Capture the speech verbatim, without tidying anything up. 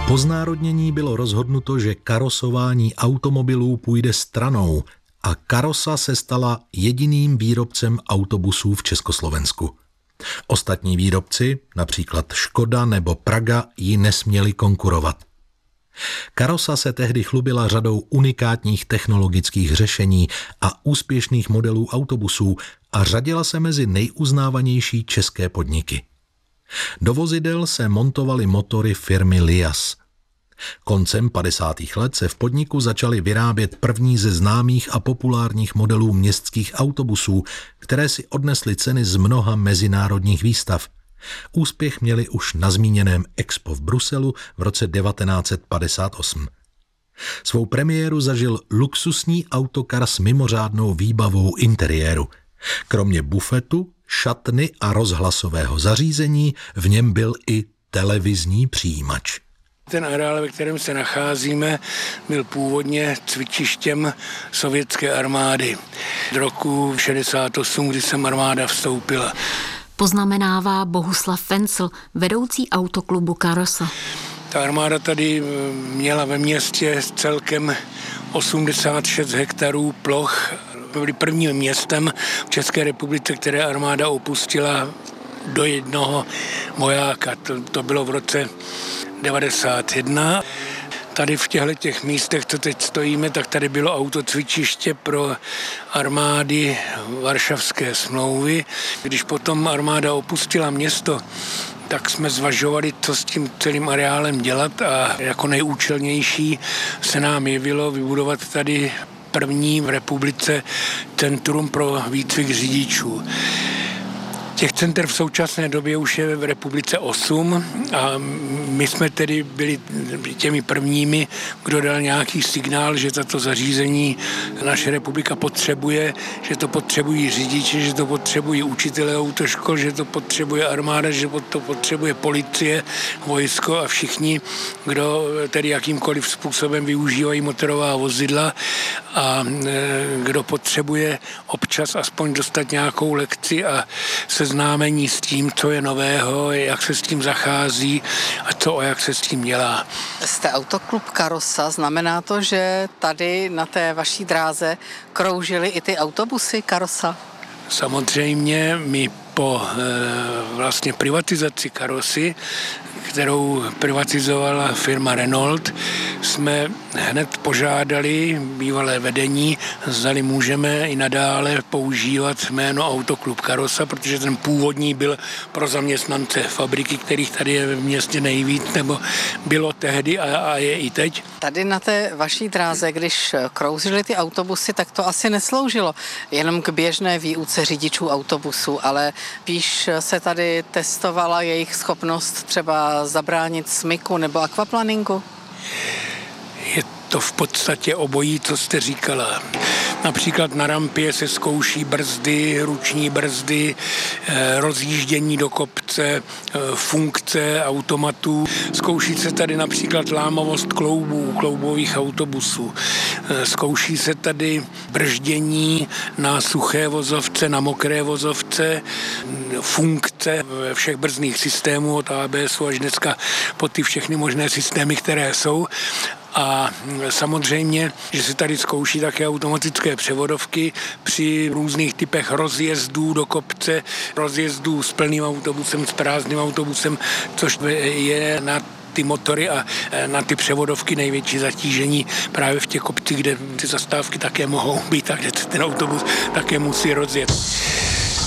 Po znárodnění bylo rozhodnuto, že karosování automobilů půjde stranou a Karosa se stala jediným výrobcem autobusů v Československu. Ostatní výrobci, například Škoda nebo Praga, ji nesměli konkurovat. Karosa se tehdy chlubila řadou unikátních technologických řešení a úspěšných modelů autobusů a řadila se mezi nejuznávanější české podniky. Do vozidel se montovaly motory firmy Lias. Koncem padesátých let se v podniku začaly vyrábět první ze známých a populárních modelů městských autobusů, které si odnesly ceny z mnoha mezinárodních výstav. Úspěch měli už na zmíněném Expo v Bruselu v roce devatenáct set padesát osm. Svou premiéru zažil luxusní autokar s mimořádnou výbavou interiéru. Kromě bufetu, šatny a rozhlasového zařízení v něm byl i televizní přijímač. Ten areál, ve kterém se nacházíme, byl původně cvičištěm sovětské armády. Od roku šedesát osm, kdy sem armáda vstoupila. Poznamenává Bohuslav Fencl, vedoucí autoklubu Karosa. Ta armáda tady měla ve městě celkem osmdesát šest hektarů ploch. Byli prvním městem v České republice, které armáda opustila do jednoho vojáka. To, to bylo v roce devadesát jedna. Tady v těchto těch místech, co teď stojíme, tak tady bylo autocvičiště pro armády Varšavské smlouvy. Když potom armáda opustila město, tak jsme zvažovali, co s tím celým areálem dělat a jako nejúčelnější se nám jevilo vybudovat tady první v republice centrum pro výcvik řidičů. Těch center v současné době už je v republice osm a my jsme tedy byli těmi prvními, kdo dal nějaký signál, že tato zařízení naše republika potřebuje, že to potřebují řidiči, že to potřebují učitelé autoškol, že to potřebuje armáda, že to potřebuje policie, vojsko a všichni, kdo tedy jakýmkoliv způsobem využívají motorová vozidla a kdo potřebuje občas aspoň dostat nějakou lekci a seznámení s tím, co je nového, jak se s tím zachází a co a jak se s tím dělá. Jste autoklub Karosa, znamená to, že tady na té vaší dráze kroužily i ty autobusy Karosa? Samozřejmě my po e, vlastně privatizaci Karosy, kterou privatizovala firma Renault, jsme hned požádali bývalé vedení, zdali můžeme i nadále používat jméno Autoklub Karosa, protože ten původní byl pro zaměstnance fabriky, kterých tady je v městě nejvíc, nebo bylo tehdy a, a je i teď. Tady na té vaší dráze, když kroužily ty autobusy, tak to asi nesloužilo jenom k běžné výuce řidičů autobusů, ale spíš se tady testovala jejich schopnost třeba zabránit smyku nebo akvaplaningu? Je to v podstatě obojí, co jste říkala. Například na rampě se zkouší brzdy, ruční brzdy, rozjíždění do kopce, funkce automatů. Zkouší se tady například lámavost kloubů, kloubových autobusů. Zkouší se tady brždění na suché vozovce, na mokré vozovce, funkce všech brzdných systémů od á bé esu až dneska po ty všechny možné systémy, které jsou. A samozřejmě, že se tady zkouší také automatické převodovky při různých typech rozjezdů do kopce, rozjezdů s plným autobusem, s prázdným autobusem, což je na ty motory a na ty převodovky největší zatížení právě v těch kopcích, kde ty zastávky také mohou být a kde ten autobus také musí rozjet.